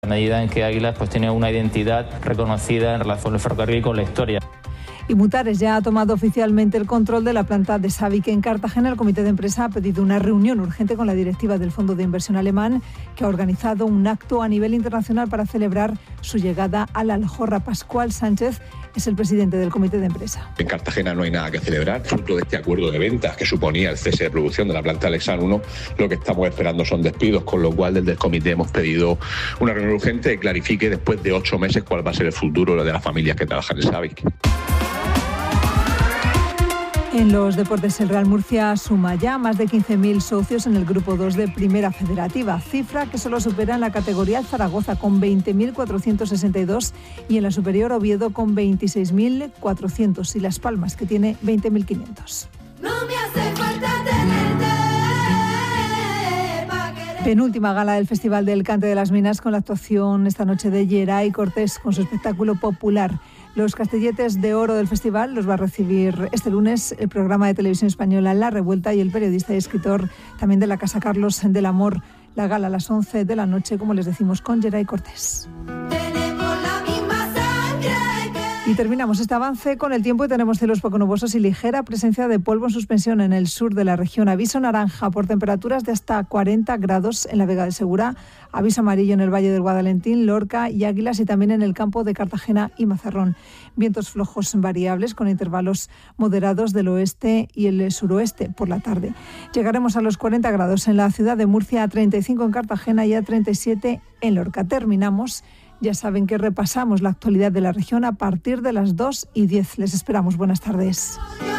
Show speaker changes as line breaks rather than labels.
A medida en que Águilas tiene una identidad reconocida en relación al ferrocarril y con la historia.
Y Mutares ya ha tomado oficialmente el control de la planta de Sabic en Cartagena. El comité de empresa ha pedido una reunión urgente con la directiva del fondo de inversión alemán, que ha organizado un acto a nivel internacional para celebrar su llegada a la Aljorra. Pascual Sánchez es el presidente del comité de empresa.
En Cartagena no hay nada que celebrar, fruto de este acuerdo de ventas que suponía el cese de producción de la planta Alexan 1. Lo que estamos esperando son despidos, con lo cual desde el comité hemos pedido una reunión urgente que clarifique después de 8 meses cuál va a ser el futuro de las familias que trabajan en Sabic.
En los deportes, el Real Murcia suma ya más de 15.000 socios en el Grupo 2 de Primera Federativa, cifra que solo supera en la categoría el Zaragoza con 20.462 y en la superior Oviedo con 26.400 y Las Palmas, que tiene 20.500.
No me hace falta tenerte.
Penúltima gala del Festival del Cante de las Minas, con la actuación esta noche de Geray Cortés con su espectáculo popular. Los castelletes de oro del festival los va a recibir este lunes el programa de televisión española La Revuelta y el periodista y escritor también de la Casa Carlos del Amor. La gala a las 11 de la noche, como les decimos, con Geray Cortés. Y terminamos este avance con el tiempo y tenemos cielos poco nubosos y ligera presencia de polvo en suspensión en el sur de la región. Aviso naranja por temperaturas de hasta 40 grados en la Vega de Segura. Aviso amarillo en el Valle del Guadalentín, Lorca y Águilas y también en el campo de Cartagena y Mazarrón. Vientos flojos variables con intervalos moderados del oeste y el suroeste por la tarde. Llegaremos a los 40 grados en la ciudad de Murcia, a 35 en Cartagena y a 37 en Lorca. Terminamos. Ya saben que repasamos la actualidad de la región a partir de las 2:10. Les esperamos. Buenas tardes.